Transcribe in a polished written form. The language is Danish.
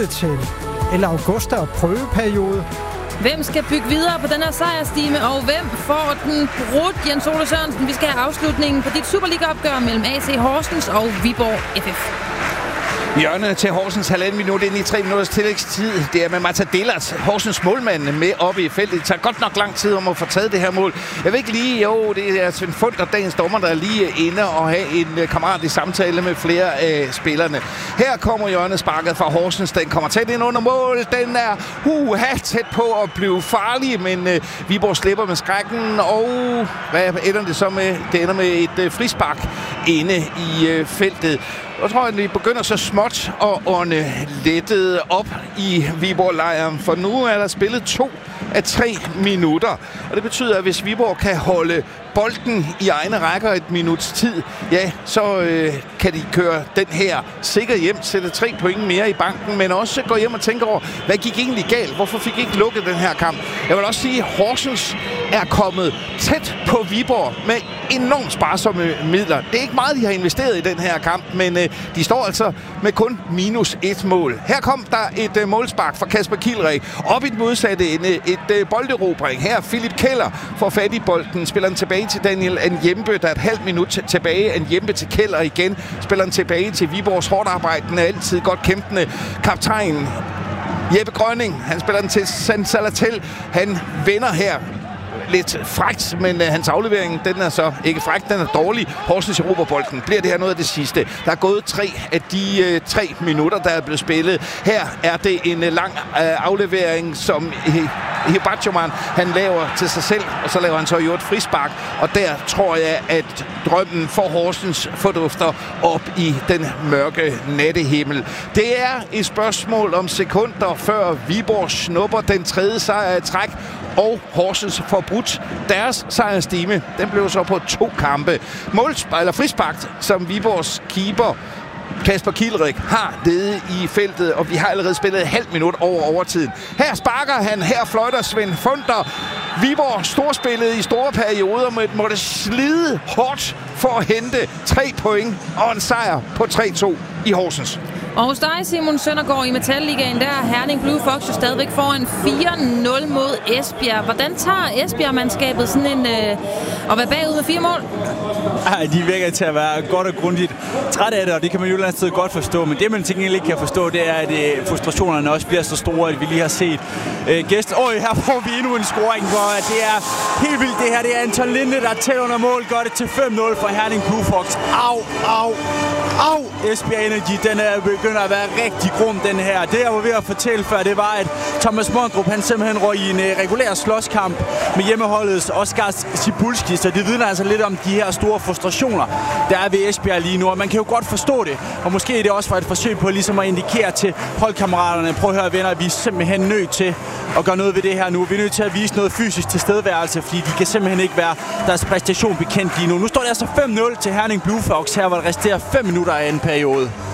blevet til El Augusta og prøveperiode? Hvem skal bygge videre på den her sejrstime, og hvem får den brudt? Jens Ole Sørensen, vi skal have afslutningen på dit Superliga-opgør mellem AC Horsens og Viborg FF. Hjørnet til Horsens 1,5 minut ind i 3 minutters tillægstid. Det er med Matadellers, Horsens målmand, med oppe i feltet. Det tager godt nok lang tid om at få taget det her mål. Jeg ved ikke lige, det er Svend Fundt og dagens dommer, der er lige inde og have en kammerat i samtale med flere af spillerne. Her kommer hjørnet sparket fra Horsens. Den kommer tæt ind under mål. Den er tæt på at blive farlig, men Viborg slipper med skrækken. Og hvad ender det så med? Det ender med et frispark inde i feltet. Jeg tror, at vi begynder så småt at ånde lettet op i Viborg-lejren, for nu er der spillet 2 af 3 minutter. Og det betyder, at hvis Viborg kan holde bolden i egne rækker et minuts tid, ja, så kan de køre den her sikkert hjem, sætte 3 point mere i banken, men også gå hjem og tænke over, hvad gik egentlig galt? Hvorfor fik I ikke lukket den her kamp? Jeg vil også sige, at Horsens er kommet tæt på Viborg med enormt sparsomme midler. Det er ikke meget, de har investeret i den her kamp, men de står altså med kun -1 mål. Her kom der et målspark fra Kasper Kielrich. Op i den modsatte ende, et bolderobring. Her Philip Keller får fat i bolden, spiller den tilbage til Daniel Njembe. Der er et halvt minut tilbage. Njembe til Keller igen. Spiller den tilbage til Viborgs hårdt arbejdende, altid godt kæmpende kaptajn Jeppe Grønning. Han spiller den til San Salatel. Han vender her lidt frækt, men hans aflevering, den er så ikke frækt, den er dårlig. Horsens erobrer bolden. Bliver det her noget af det sidste? Der er gået 3 af de 3 minutter, der er blevet spillet. Her er det en lang aflevering, som Hibachoman, han laver til sig selv, og så laver han så jo et frispark, og der tror jeg, at drømmen for Horsens fordufter op i den mørke nattehimmel. Det er et spørgsmål om sekunder, før Viborg snupper den 3. sejr i træk, og Horsens får brudt deres sejrstime. Den blev så på 2 kampe. Frispark, som Viborgs keeper Kasper Kielrich har nede i feltet, og vi har allerede spillet et halvt minut over overtiden. Her sparker han, her fløjter Svend Funder. Viborg storspillet i store perioder, men måtte slide hårdt for at hente 3 point og en sejr på 3-2 i Horsens. Og hos dig, Simon Søndergaard, i Metal-ligaen, der er Herning Blue Fox jo stadigvæk foran 4-0 mod Esbjerg. Hvordan tager Esbjerg-mandskabet sådan en at være bagud med 4 mål? De virker til at være godt og grundigt træt af det, og det kan man jo et eller andet sted godt forstå. Men det, man til gengæld ikke kan forstå, det er, at frustrationerne også bliver så store, at vi lige har set gæst. Her får vi endnu en scoring, hvor det er helt vildt det her. Det er Anton Linde, der tæller under mål, gør det til 5-0 for Herning Blue Fox. Au! Esbjerg Energy, den begynder at være rigtig grum, den her. Det, jeg var ved at fortælle før, det var, at Thomas Mondrup, han simpelthen røg i en regulær slåskamp med hjemmeholdets Oskar Cibulski, så det vidner altså lidt om de her store frustrationer, der er ved Esbjerg lige nu, og man kan jo godt forstå det, og måske er det også for et forsøg på ligesom at indikere til holdkammeraterne, prøv at høre venner, vi er simpelthen nødt til at gøre noget ved det her nu. Vi er nødt til at vise noget fysisk tilstedeværelse, fordi de kan simpelthen ikke være deres præstation bekendt lige nu. Nu står det altså 5-0 til Herning Blue Fox, her hvor der resterer 5 minutter af en periode.